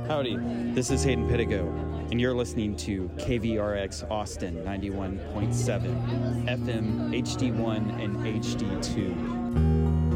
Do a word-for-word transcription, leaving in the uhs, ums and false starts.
Howdy, this is Hayden Pittigo, and you're listening to K V R X Austin ninety-one point seven, F M H D one and H D two.